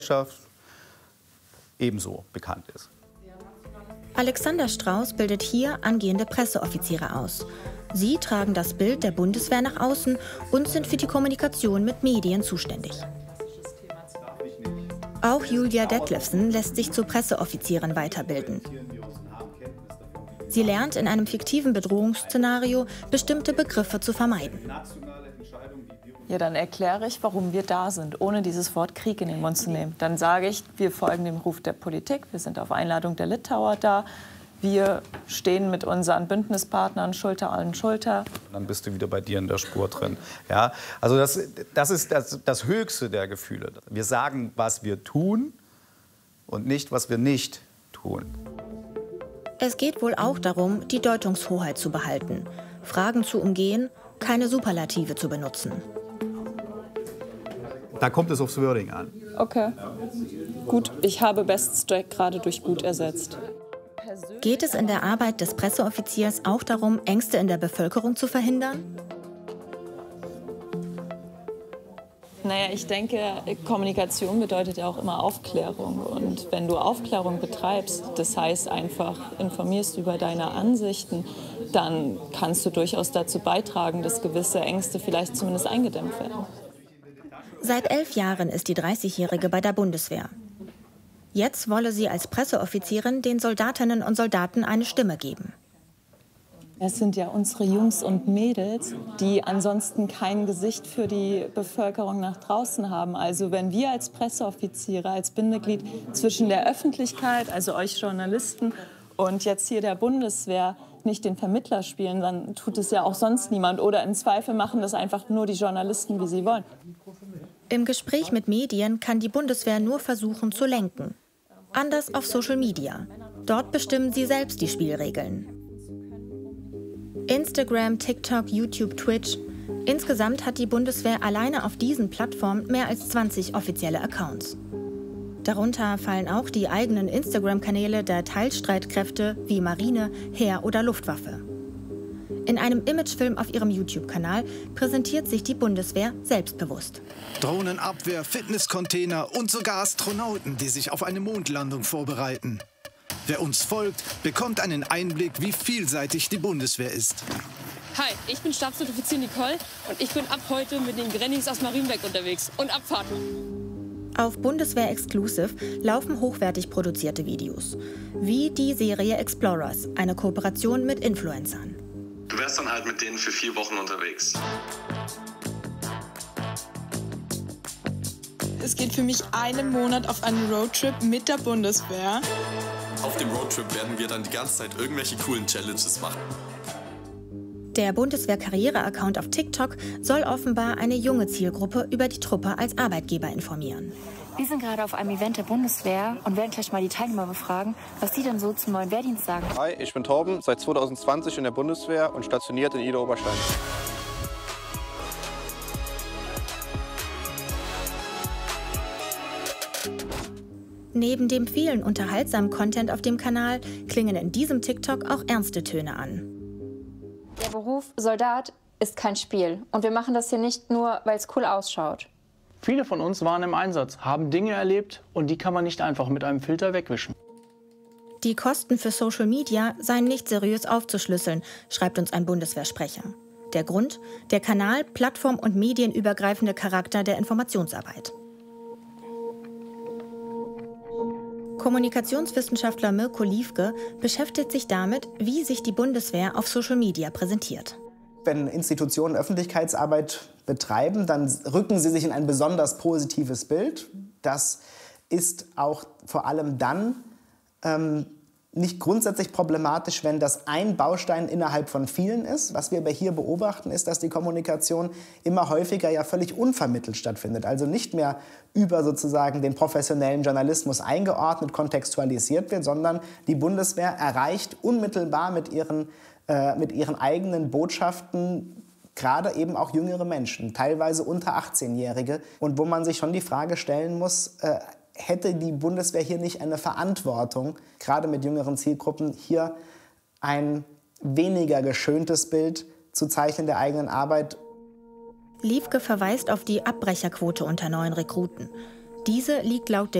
ebenso bekannt ist. Alexander Strauß bildet hier angehende Presseoffiziere aus. Sie tragen das Bild der Bundeswehr nach außen und sind für die Kommunikation mit Medien zuständig. Auch Julia Detlefsen lässt sich zur Presseoffizierin weiterbilden. Sie lernt in einem fiktiven Bedrohungsszenario, bestimmte Begriffe zu vermeiden. Ja, dann erkläre ich, warum wir da sind, ohne dieses Wort Krieg in den Mund zu nehmen. Dann sage ich, wir folgen dem Ruf der Politik, wir sind auf Einladung der Litauer da, wir stehen mit unseren Bündnispartnern Schulter an Schulter. Dann bist du wieder bei dir in der Spur drin. Ja? Also das ist das Höchste der Gefühle. Wir sagen, was wir tun und nicht, was wir nicht tun. Es geht wohl auch darum, die Deutungshoheit zu behalten, Fragen zu umgehen, keine Superlative zu benutzen. Da kommt es aufs Wording an. Okay, gut. Ich habe Best Strike gerade durch gut ersetzt. Geht es in der Arbeit des Presseoffiziers auch darum, Ängste in der Bevölkerung zu verhindern? Naja, ich denke, Kommunikation bedeutet ja auch immer Aufklärung. Und wenn du Aufklärung betreibst, das heißt einfach informierst über deine Ansichten, dann kannst du durchaus dazu beitragen, dass gewisse Ängste vielleicht zumindest eingedämmt werden. Seit 11 Jahren ist die 30-Jährige bei der Bundeswehr. Jetzt wolle sie als Presseoffizierin den Soldatinnen und Soldaten eine Stimme geben. Es sind ja unsere Jungs und Mädels, die ansonsten kein Gesicht für die Bevölkerung nach draußen haben. Also wenn wir als Presseoffiziere, als Bindeglied zwischen der Öffentlichkeit, also euch Journalisten, und jetzt hier der Bundeswehr nicht den Vermittler spielen, dann tut es ja auch sonst niemand. Oder im Zweifel machen das einfach nur die Journalisten, wie sie wollen. Im Gespräch mit Medien kann die Bundeswehr nur versuchen zu lenken. Anders auf Social Media. Dort bestimmen sie selbst die Spielregeln. Instagram, TikTok, YouTube, Twitch. Insgesamt hat die Bundeswehr alleine auf diesen Plattformen mehr als 20 offizielle Accounts. Darunter fallen auch die eigenen Instagram-Kanäle der Teilstreitkräfte wie Marine, Heer oder Luftwaffe. In einem Imagefilm auf ihrem YouTube-Kanal präsentiert sich die Bundeswehr selbstbewusst. Drohnenabwehr, Fitnesscontainer und sogar Astronauten, die sich auf eine Mondlandung vorbereiten. Wer uns folgt, bekommt einen Einblick, wie vielseitig die Bundeswehr ist. Hi, ich bin Stabsunteroffizier Nicole und ich bin ab heute mit den Grennings aus Marienberg unterwegs und Abfahrten. Auf Bundeswehr Exclusive laufen hochwertig produzierte Videos, wie die Serie Explorers, eine Kooperation mit Influencern. Du wärst dann halt mit denen für 4 Wochen unterwegs. Es geht für mich einen Monat auf einen Roadtrip mit der Bundeswehr. Auf dem Roadtrip werden wir dann die ganze Zeit irgendwelche coolen Challenges machen. Der Bundeswehr-Karriere-Account auf TikTok soll offenbar eine junge Zielgruppe über die Truppe als Arbeitgeber informieren. Wir sind gerade auf einem Event der Bundeswehr und werden gleich mal die Teilnehmer befragen, was sie denn so zum neuen Wehrdienst sagen. Hi, ich bin Torben, seit 2020 in der Bundeswehr und stationiert in Idar-Oberstein. Neben dem vielen unterhaltsamen Content auf dem Kanal klingen in diesem TikTok auch ernste Töne an. Der Beruf Soldat ist kein Spiel und wir machen das hier nicht nur, weil es cool ausschaut. Viele von uns waren im Einsatz, haben Dinge erlebt und die kann man nicht einfach mit einem Filter wegwischen. Die Kosten für Social Media seien nicht seriös aufzuschlüsseln, schreibt uns ein Bundeswehrsprecher. Der Grund? Der Kanal, plattform- und medienübergreifende Charakter der Informationsarbeit. Kommunikationswissenschaftler Mirko Liefke beschäftigt sich damit, wie sich die Bundeswehr auf Social Media präsentiert. Wenn Institutionen Öffentlichkeitsarbeit betreiben, dann rücken sie sich in ein besonders positives Bild. Das ist auch vor allem dann nicht grundsätzlich problematisch, wenn das ein Baustein innerhalb von vielen ist. Was wir aber hier beobachten, ist, dass die Kommunikation immer häufiger ja völlig unvermittelt stattfindet. Also nicht mehr über sozusagen den professionellen Journalismus eingeordnet, kontextualisiert wird, sondern die Bundeswehr erreicht unmittelbar mit ihren eigenen Botschaften gerade eben auch jüngere Menschen, teilweise unter 18-Jährige. Und wo man sich schon die Frage stellen muss, hätte die Bundeswehr hier nicht eine Verantwortung, gerade mit jüngeren Zielgruppen, hier ein weniger geschöntes Bild zu zeichnen der eigenen Arbeit? Liefke verweist auf die Abbrecherquote unter neuen Rekruten. Diese liegt laut